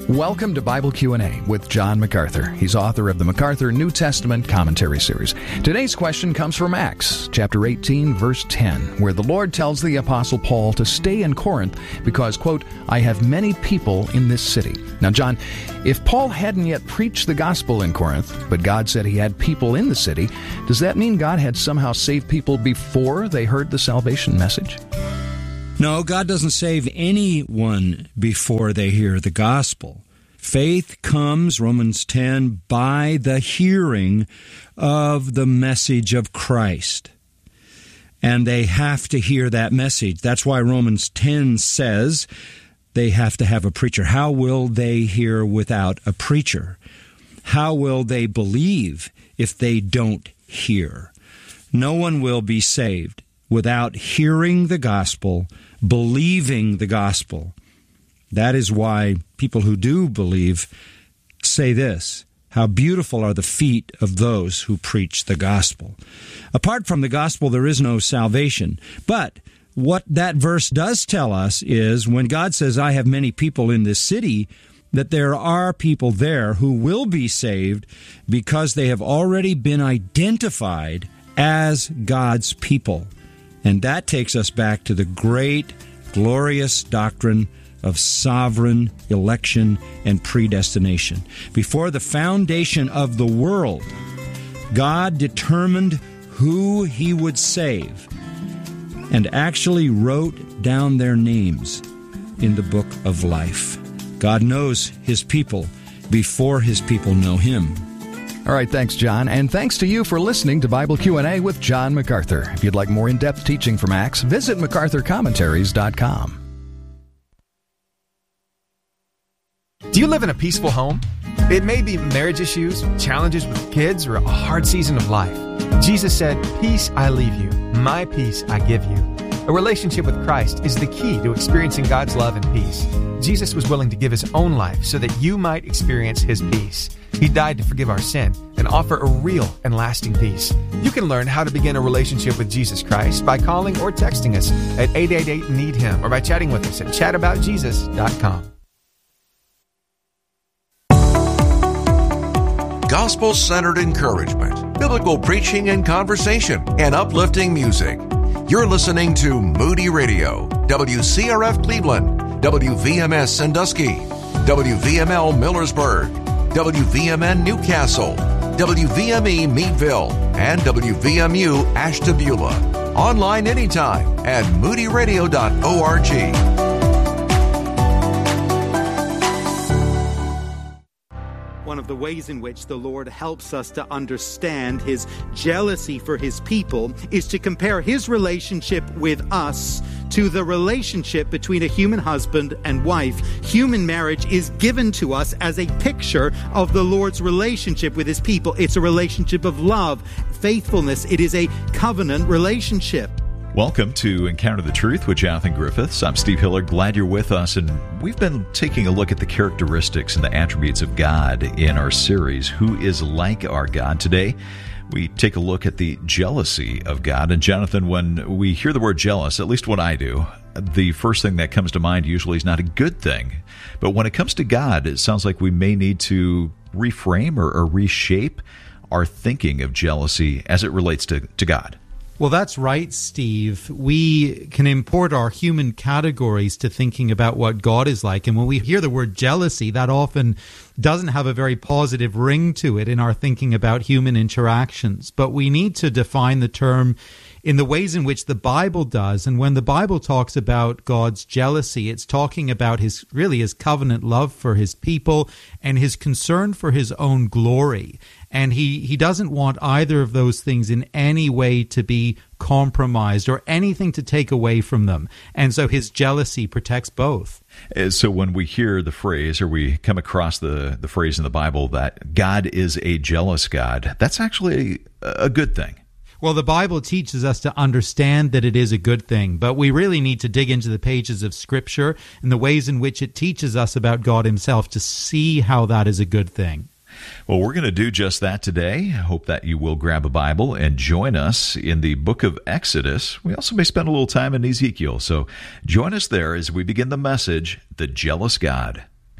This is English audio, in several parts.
Welcome to Bible Q&A with John MacArthur. He's author of the MacArthur New Testament Commentary Series. Today's question comes from Acts, chapter 18, verse 10, where the Lord tells the Apostle Paul to stay in Corinth because, quote, I have many people in this city. Now, John, if Paul hadn't yet preached the gospel in Corinth, but God said he had people in the city, does that mean God had somehow saved people before they heard the salvation message? No, God doesn't save anyone before they hear the gospel. Faith comes, Romans 10, by the hearing of the message of Christ. And they have to hear that message. That's why Romans 10 says they have to have a preacher. How will they hear without a preacher? How will they believe if they don't hear? No one will be saved without hearing the gospel, believing the gospel. That is why people who do believe say this, how beautiful are the feet of those who preach the gospel. Apart from the gospel, there is no salvation. But what that verse does tell us is when God says, I have many people in this city, that there are people there who will be saved because they have already been identified as God's people. And that takes us back to the great, glorious doctrine of sovereign election and predestination. Before the foundation of the world, God determined who he would save and actually wrote down their names in the book of life. God knows his people before his people know him. All right, thanks, John. And thanks to you for listening to Bible Q&A with John MacArthur. If you'd like more in-depth teaching from Acts, visit MacArthurCommentaries.com. Do you live in a peaceful home? It may be marriage issues, challenges with kids, or a hard season of life. Jesus said, "Peace I leave you, my peace I give you." A relationship with Christ is the key to experiencing God's love and peace. Jesus was willing to give his own life so that you might experience his peace. He died to forgive our sin and offer a real and lasting peace. You can learn how to begin a relationship with Jesus Christ by calling or texting us at 888-NEED-HIM or by chatting with us at chataboutjesus.com. Gospel-centered encouragement, biblical preaching and conversation, and uplifting music. You're listening to Moody Radio, WCRF Cleveland, WVMS Sandusky, WVML Millersburg, WVMN Newcastle, WVME Meadville, and WVMU Ashtabula. Online anytime at moodyradio.org. One of the ways in which the Lord helps us to understand his jealousy for his people is to compare his relationship with us to the relationship between a human husband and wife. Human marriage is given to us as a picture of the Lord's relationship with his people. It's a relationship of love, faithfulness. It is a covenant relationship. Welcome to Encounter the Truth with Jonathan Griffiths. I'm Steve Hiller. Glad you're with us. And we've been taking a look at the characteristics and the attributes of God in our series, Who is Like Our God? Today, we take a look at the jealousy of God. And Jonathan, when we hear the word jealous, at least when I do, the first thing that comes to mind usually is not a good thing. But when it comes to God, it sounds like we may need to reframe or reshape our thinking of jealousy as it relates to God. Well, that's right, Steve. We can import our human categories to thinking about what God is like. And when we hear the word jealousy, that often doesn't have a very positive ring to it in our thinking about human interactions. But we need to define the term in the ways in which the Bible does. And when the Bible talks about God's jealousy, it's talking about his covenant love for his people and his concern for his own glory. And he doesn't want either of those things in any way to be compromised or anything to take away from them. And so his jealousy protects both. So when we hear the phrase, or we come across the phrase in the Bible that God is a jealous God, that's actually a good thing. Well, the Bible teaches us to understand that it is a good thing, but we really need to dig into the pages of Scripture and the ways in which it teaches us about God himself to see how that is a good thing. Well, we're going to do just that today. I hope that you will grab a Bible and join us in the book of Exodus. We also may spend a little time in Ezekiel, so join us there as we begin the message, The Jealous God.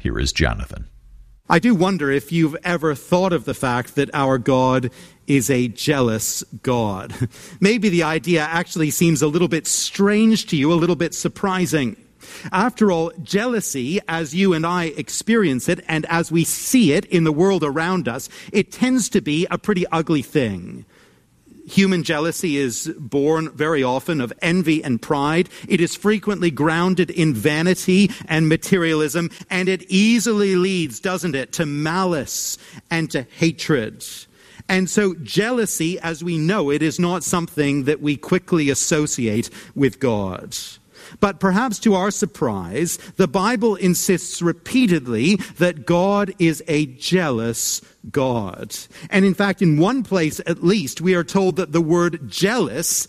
Here is Jonathan. I do wonder if you've ever thought of the fact that our God is a jealous God. Maybe the idea actually seems a little bit strange to you, a little bit surprising. After all, jealousy, as you and I experience it, and as we see it in the world around us, it tends to be a pretty ugly thing. Human jealousy is born very often of envy and pride. It is frequently grounded in vanity and materialism, and it easily leads, doesn't it, to malice and to hatred. And so jealousy, as we know it, is not something that we quickly associate with God. But perhaps to our surprise, the Bible insists repeatedly that God is a jealous God. And in fact, in one place at least, we are told that the word jealous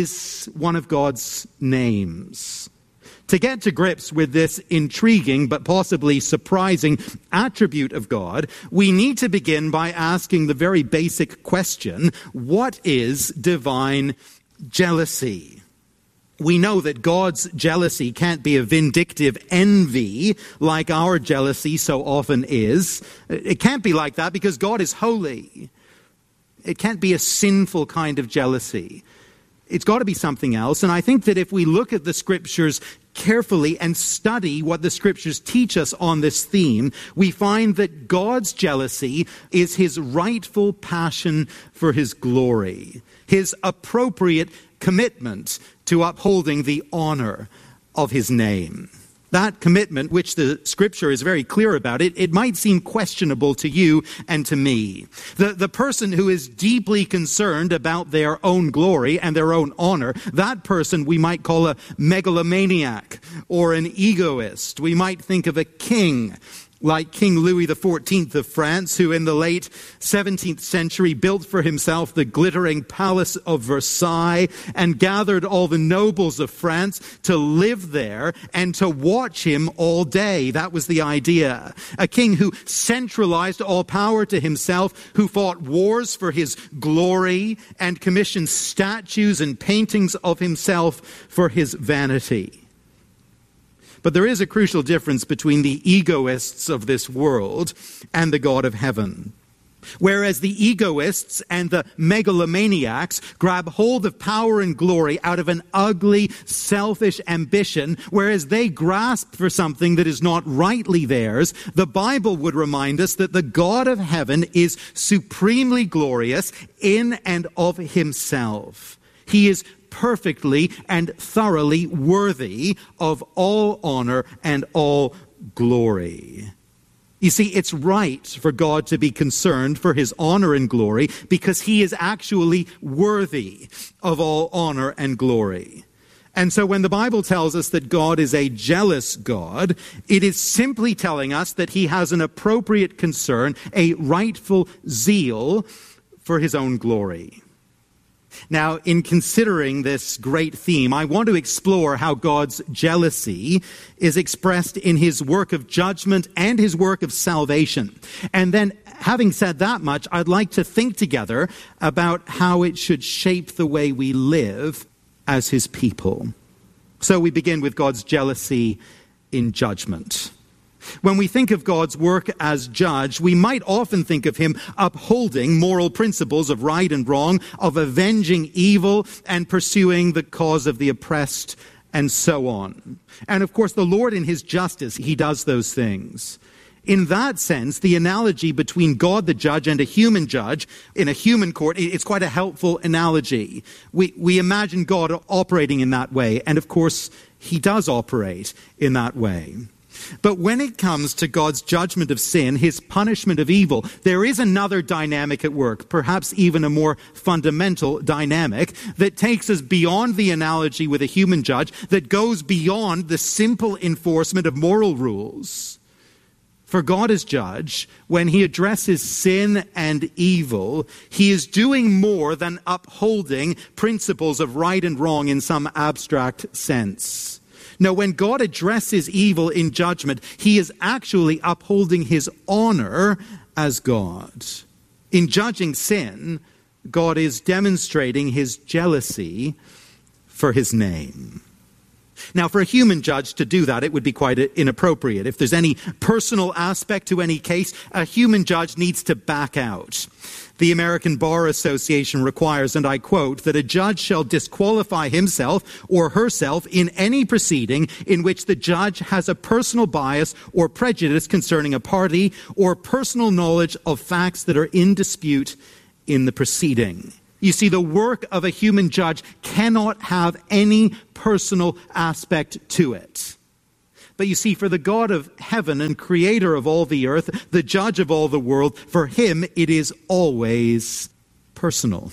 is one of God's names. To get to grips with this intriguing but possibly surprising attribute of God, we need to begin by asking the very basic question, what is divine jealousy? We know that God's jealousy can't be a vindictive envy like our jealousy so often is. It can't be like that because God is holy. It can't be a sinful kind of jealousy. It's got to be something else. And I think that if we look at the Scriptures carefully and study what the Scriptures teach us on this theme, we find that God's jealousy is his rightful passion for his glory, his appropriate commitment to upholding the honor of his name. That commitment, which the Scripture is very clear about, it might seem questionable to you and to me. The person who is deeply concerned about their own glory and their own honor, that person we might call a megalomaniac or an egoist. We might think of a king like King Louis XIV of France, who in the late 17th century built for himself the glittering palace of Versailles and gathered all the nobles of France to live there and to watch him all day. That was the idea. A king who centralized all power to himself, who fought wars for his glory and commissioned statues and paintings of himself for his vanity. But there is a crucial difference between the egoists of this world and the God of heaven. Whereas the egoists and the megalomaniacs grab hold of power and glory out of an ugly, selfish ambition, whereas they grasp for something that is not rightly theirs, the Bible would remind us that the God of heaven is supremely glorious in and of himself. He is perfectly and thoroughly worthy of all honor and all glory. You see, it's right for God to be concerned for his honor and glory because he is actually worthy of all honor and glory. And so when the Bible tells us that God is a jealous God, it is simply telling us that he has an appropriate concern, a rightful zeal for his own glory. Now, in considering this great theme, I want to explore how God's jealousy is expressed in his work of judgment and his work of salvation. And then, having said that much, I'd like to think together about how it should shape the way we live as his people. So we begin with God's jealousy in judgment. When we think of God's work as judge, we might often think of him upholding moral principles of right and wrong, of avenging evil and pursuing the cause of the oppressed, and so on. And of course, the Lord in his justice, he does those things. In that sense, the analogy between God the judge and a human judge in a human court, it's quite a helpful analogy. We imagine God operating in that way, and of course, he does operate in that way. But when it comes to God's judgment of sin, his punishment of evil, there is another dynamic at work, perhaps even a more fundamental dynamic that takes us beyond the analogy with a human judge, that goes beyond the simple enforcement of moral rules. For God as judge, when he addresses sin and evil, he is doing more than upholding principles of right and wrong in some abstract sense. No, when God addresses evil in judgment, he is actually upholding his honor as God. In judging sin, God is demonstrating his jealousy for his name. Now, for a human judge to do that, it would be quite inappropriate. If there's any personal aspect to any case, a human judge needs to back out. The American Bar Association requires, and I quote, that a judge shall disqualify himself or herself in any proceeding in which the judge has a personal bias or prejudice concerning a party or personal knowledge of facts that are in dispute in the proceeding. You see, the work of a human judge cannot have any personal aspect to it. But you see, for the God of heaven and creator of all the earth, the judge of all the world, for him it is always personal.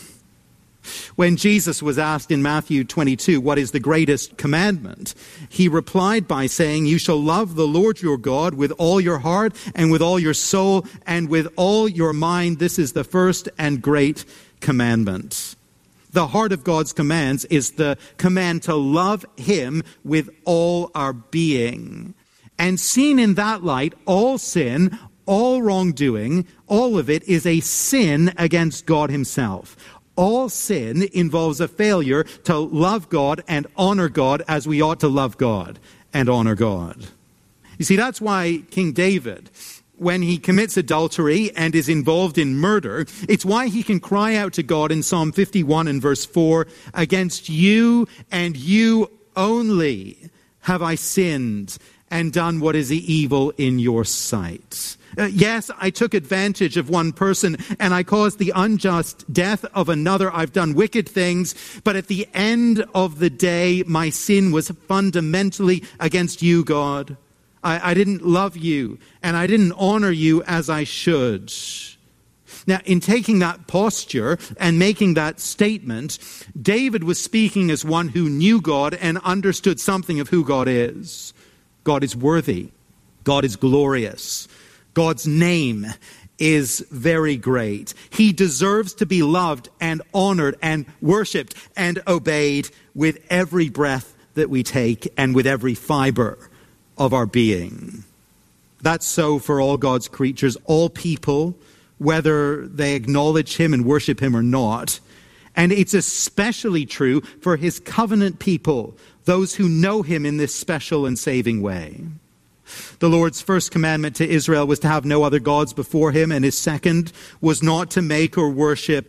When Jesus was asked in Matthew 22, what is the greatest commandment? He replied by saying, you shall love the Lord your God with all your heart and with all your soul and with all your mind. This is the first and great commandment. The heart of God's commands is the command to love him with all our being. And seen in that light, all sin, all wrongdoing, all of it is a sin against God himself. All sin involves a failure to love God and honor God as we ought to love God and honor God. You see, that's why King David, when he commits adultery and is involved in murder, it's why he can cry out to God in Psalm 51 and verse 4, against you and you only have I sinned and done what is evil in your sight. Yes, I took advantage of one person and I caused the unjust death of another. I've done wicked things, but at the end of the day, my sin was fundamentally against you, God. I didn't love you, and I didn't honor you as I should. Now, in taking that posture and making that statement, David was speaking as one who knew God and understood something of who God is. God is worthy. God is glorious. God's name is very great. He deserves to be loved and honored and worshipped and obeyed with every breath that we take and with every fiber of our being. That's so for all God's creatures, all people, whether they acknowledge him and worship him or not. And it's especially true for his covenant people, those who know him in this special and saving way. The Lord's first commandment to Israel was to have no other gods before him, and his second was not to make or worship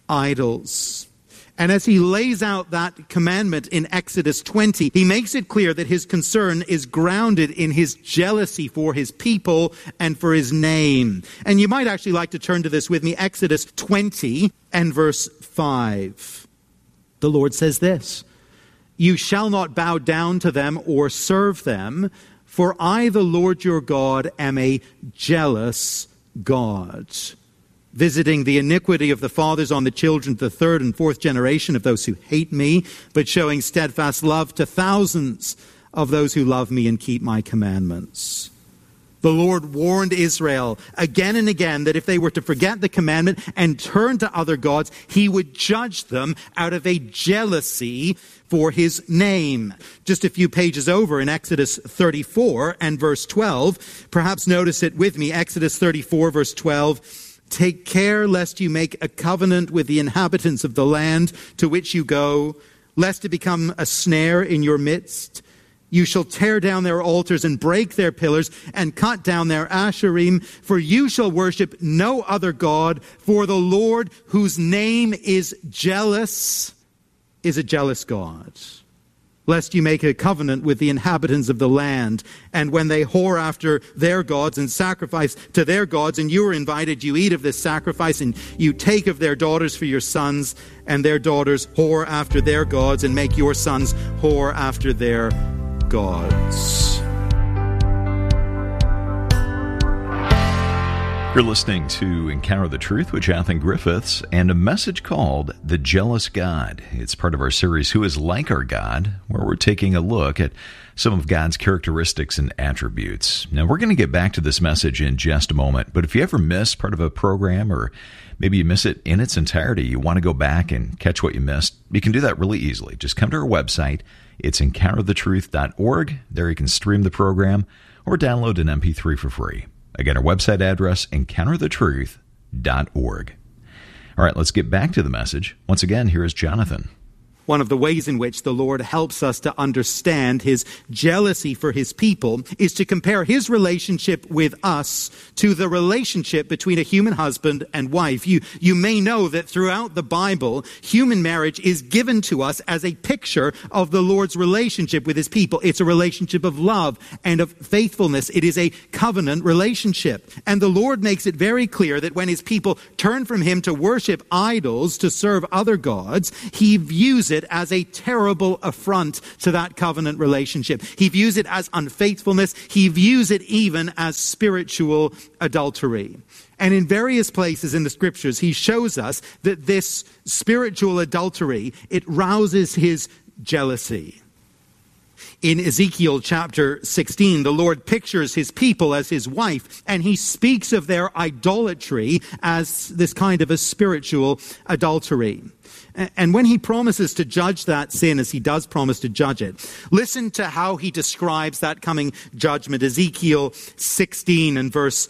idols. And as he lays out that commandment in Exodus 20, he makes it clear that his concern is grounded in his jealousy for his people and for his name. And you might actually like to turn to this with me, Exodus 20 and verse 5. The Lord says this, you shall not bow down to them or serve them, for I, the Lord your God, am a jealous God, visiting the iniquity of the fathers on the children of the third and fourth generation of those who hate me, but showing steadfast love to thousands of those who love me and keep my commandments. The Lord warned Israel again and again that if they were to forget the commandment and turn to other gods, he would judge them out of a jealousy for his name. Just a few pages over in Exodus 34 and verse 12, perhaps notice it with me, Exodus 34 verse 12, take care lest you make a covenant with the inhabitants of the land to which you go, lest it become a snare in your midst. You shall tear down their altars and break their pillars and cut down their asherim, for you shall worship no other God, for the Lord, whose name is jealous, is a jealous God. Lest you make a covenant with the inhabitants of the land, and when they whore after their gods and sacrifice to their gods, and you are invited, you eat of this sacrifice, and you take of their daughters for your sons, and their daughters whore after their gods, and make your sons whore after their gods. You're listening to Encounter the Truth with Jonathan Griffiths and a message called The Jealous God. It's part of our series, Who is Like Our God, where we're taking a look at some of God's characteristics and attributes. Now, we're going to get back to this message in just a moment, but if you ever miss part of a program or maybe you miss it in its entirety, you want to go back and catch what you missed, you can do that really easily. Just come to our website. It's encounterthetruth.org. There you can stream the program or download an MP3 for free. Again, our website address, encounterthetruth.org. All right, let's get back to the message. Once again, here is Jonathan. One of the ways in which the Lord helps us to understand his jealousy for his people is to compare his relationship with us to the relationship between a human husband and wife. You may know that throughout the Bible, human marriage is given to us as a picture of the Lord's relationship with his people. It's a relationship of love and of faithfulness. It is a covenant relationship. And the Lord makes it very clear that when his people turn from him to worship idols, to serve other gods, he views it as a terrible affront to that covenant relationship. He views it as unfaithfulness. He views it even as spiritual adultery. And in various places in the scriptures, he shows us that this spiritual adultery, it rouses his jealousy. In Ezekiel chapter 16, the Lord pictures his people as his wife, and he speaks of their idolatry as this kind of a spiritual adultery. And when he promises to judge that sin, as he does promise to judge it, listen to how he describes that coming judgment. Ezekiel 16 and verse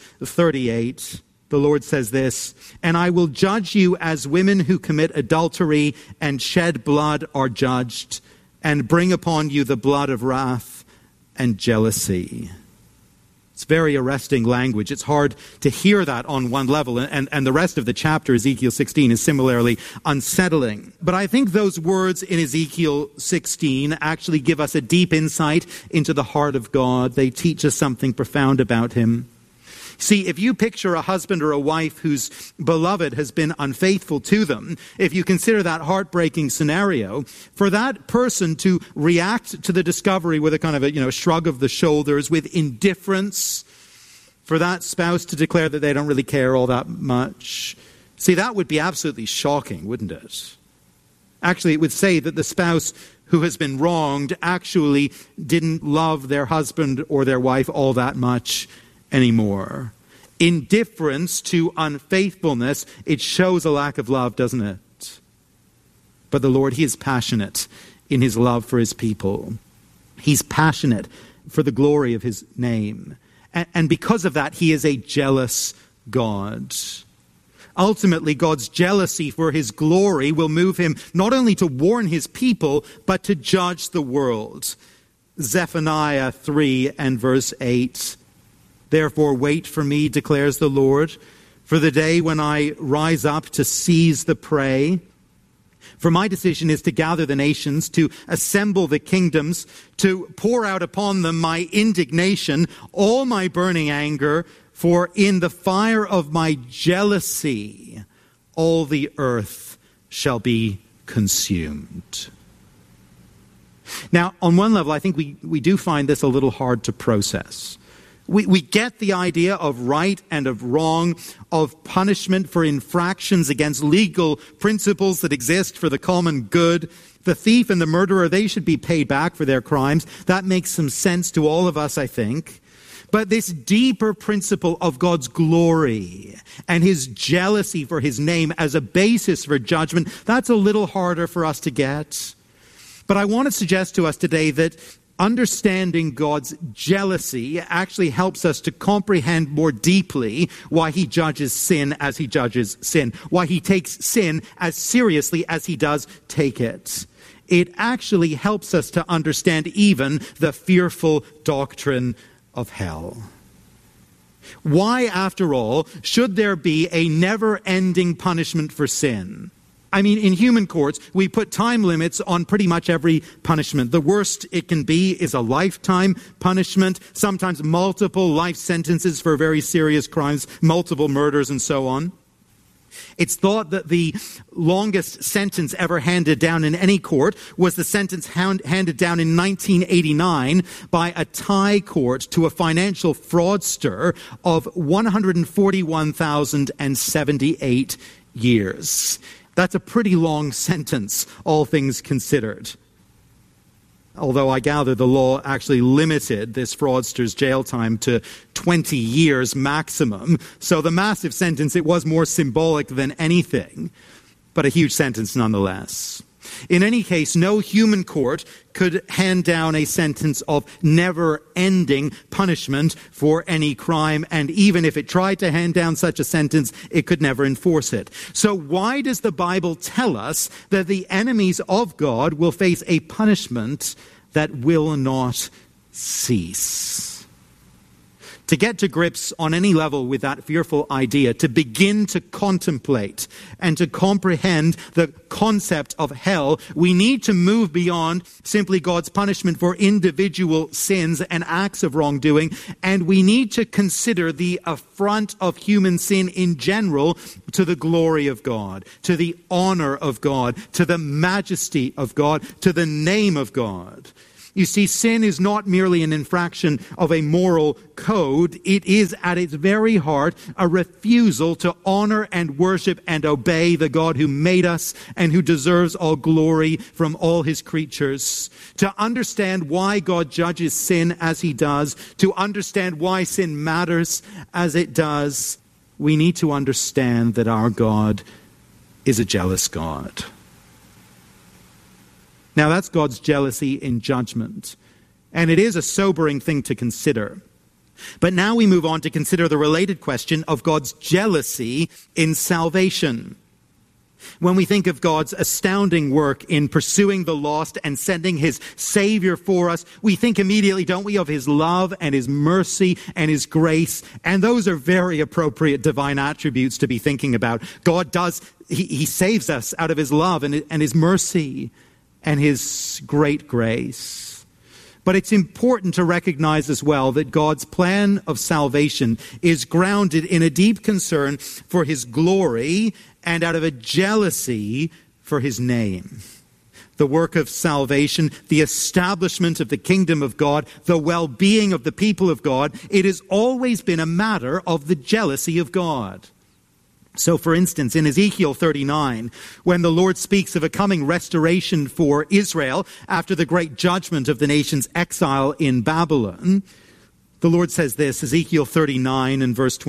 38, the Lord says this, "And I will judge you as women who commit adultery and shed blood are judged, and bring upon you the blood of wrath and jealousy." It's very arresting language. It's hard to hear that on one level. And the rest of the chapter, Ezekiel 16, is similarly unsettling. But I think those words in Ezekiel 16 actually give us a deep insight into the heart of God. They teach us something profound about him. See, if you picture a husband or a wife whose beloved has been unfaithful to them, if you consider that heartbreaking scenario, for that person to react to the discovery with a kind of a shrug of the shoulders, with indifference, for that spouse to declare that they don't really care all that much, see, that would be absolutely shocking, wouldn't it? Actually, it would say that the spouse who has been wronged actually didn't love their husband or their wife all that much anymore. Indifference to unfaithfulness, it shows a lack of love, doesn't it? But the Lord, he is passionate in his love for his people. He's passionate for the glory of his name. And because of that, he is a jealous God. Ultimately, God's jealousy for his glory will move him not only to warn his people, but to judge the world. Zephaniah 3 and verse 8. "Therefore wait for me, declares the Lord, for the day when I rise up to seize the prey. For my decision is to gather the nations, to assemble the kingdoms, to pour out upon them my indignation, all my burning anger, for in the fire of my jealousy all the earth shall be consumed." Now, on one level, I think we do find this a little hard to process. We get the idea of right and of wrong, of punishment for infractions against legal principles that exist for the common good. The thief and the murderer, they should be paid back for their crimes. That makes some sense to all of us, I think. But this deeper principle of God's glory and his jealousy for his name as a basis for judgment, that's a little harder for us to get. But I want to suggest to us today that understanding God's jealousy actually helps us to comprehend more deeply why he judges sin as he judges sin, why he takes sin as seriously as he does take it. It actually helps us to understand even the fearful doctrine of hell. Why, after all, should there be a never-ending punishment for sin? I mean, in human courts, we put time limits on pretty much every punishment. The worst it can be is a lifetime punishment, sometimes multiple life sentences for very serious crimes, multiple murders, and so on. It's thought that the longest sentence ever handed down in any court was the sentence handed down in 1989 by a Thai court to a financial fraudster of 141,078 years. That's a pretty long sentence, all things considered. Although I gather the law actually limited this fraudster's jail time to 20 years maximum. So the massive sentence, it was more symbolic than anything, but a huge sentence nonetheless. In any case, no human court could hand down a sentence of never-ending punishment for any crime, and even if it tried to hand down such a sentence, it could never enforce it. So why does the Bible tell us that the enemies of God will face a punishment that will not cease? To get to grips on any level with that fearful idea, to begin to contemplate and to comprehend the concept of hell, we need to move beyond simply God's punishment for individual sins and acts of wrongdoing, and we need to consider the affront of human sin in general to the glory of God, to the honor of God, to the majesty of God, to the name of God. You see, sin is not merely an infraction of a moral code. It is at its very heart a refusal to honor and worship and obey the God who made us and who deserves all glory from all his creatures. To understand why God judges sin as he does, to understand why sin matters as it does, we need to understand that our God is a jealous God. Now, that's God's jealousy in judgment, and it is a sobering thing to consider. But now we move on to consider the related question of God's jealousy in salvation. When we think of God's astounding work in pursuing the lost and sending his Savior for us, we think immediately, don't we, of his love and his mercy and his grace. And those are very appropriate divine attributes to be thinking about. God he saves us out of his love and his mercy and his great grace. But it's important to recognize as well that God's plan of salvation is grounded in a deep concern for his glory and out of a jealousy for his name. The work of salvation, the establishment of the kingdom of God, the well-being of the people of God, it has always been a matter of the jealousy of God. So, for instance, in Ezekiel 39, when the Lord speaks of a coming restoration for Israel after the great judgment of the nation's exile in Babylon, the Lord says this, Ezekiel 39 and verse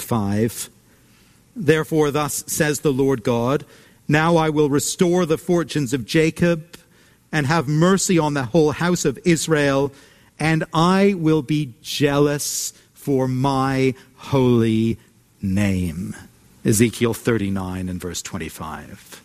25, "Therefore thus says the Lord God, now I will restore the fortunes of Jacob and have mercy on the whole house of Israel, and I will be jealous for my holy name." Ezekiel 39 and verse 25.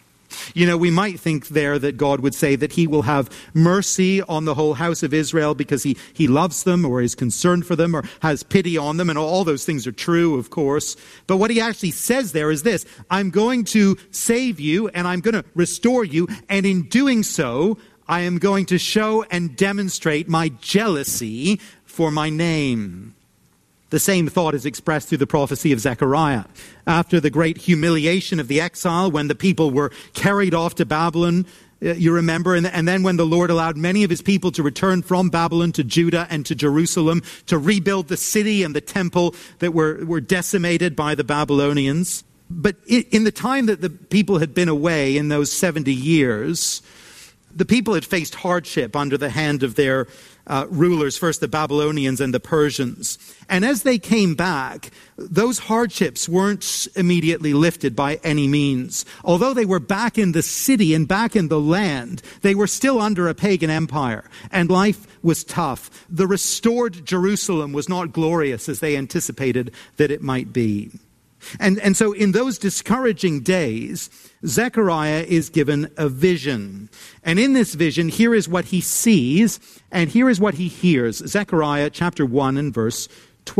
You know, we might think there that God would say that he will have mercy on the whole house of Israel because he loves them or is concerned for them or has pity on them, and all those things are true, of course. But what he actually says there is this: I'm going to save you and I'm going to restore you, and in doing so, I am going to show and demonstrate my jealousy for my name. The same thought is expressed through the prophecy of Zechariah. After the great humiliation of the exile, when the people were carried off to Babylon, you remember, and then when the Lord allowed many of his people to return from Babylon to Judah and to Jerusalem to rebuild the city and the temple that were decimated by the Babylonians. But in the time that the people had been away in those 70 years, the people had faced hardship under the hand of their rulers, first the Babylonians and the Persians. And as they came back, those hardships weren't immediately lifted by any means. Although they were back in the city and back in the land, they were still under a pagan empire, and life was tough. The restored Jerusalem was not glorious as they anticipated that it might be. And so in those discouraging days, Zechariah is given a vision. And in this vision, here is what he sees, and here is what he hears. Zechariah chapter 1 and verse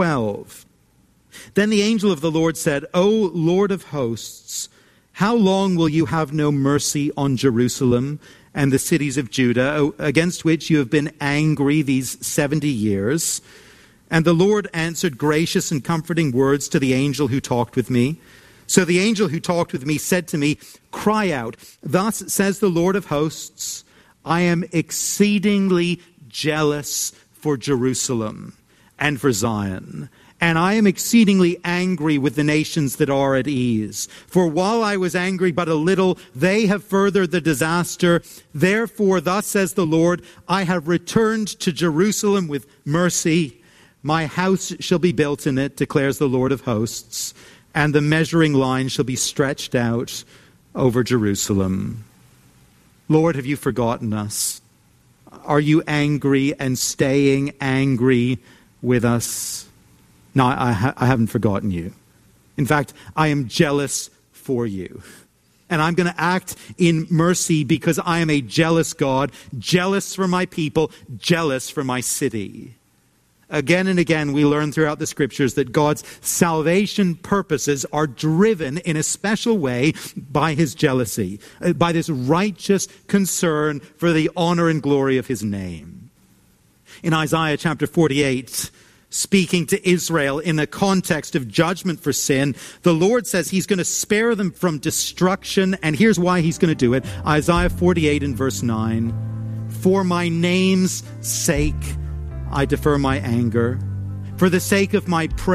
12. Then the angel of the Lord said, O Lord of hosts, how long will you have no mercy on Jerusalem and the cities of Judah, against which you have been angry these 70 years? And the Lord answered gracious and comforting words to the angel who talked with me. So the angel who talked with me said to me, cry out, thus says the Lord of hosts, I am exceedingly jealous for Jerusalem and for Zion, and I am exceedingly angry with the nations that are at ease. For while I was angry but a little, they have furthered the disaster. Therefore, thus says the Lord, I have returned to Jerusalem with mercy. My house shall be built in it, declares the Lord of hosts, and the measuring line shall be stretched out over Jerusalem. Lord, have you forgotten us? Are you angry and staying angry with us? No, I haven't forgotten you. In fact, I am jealous for you. And I'm going to act in mercy because I am a jealous God, jealous for my people, jealous for my city. Again and again, we learn throughout the scriptures that God's salvation purposes are driven in a special way by his jealousy, by this righteous concern for the honor and glory of his name. In Isaiah chapter 48, speaking to Israel in the context of judgment for sin, the Lord says he's going to spare them from destruction, and here's why he's going to do it. Isaiah 48 and verse 9, "For my name's sake I defer my anger. For the sake of my praise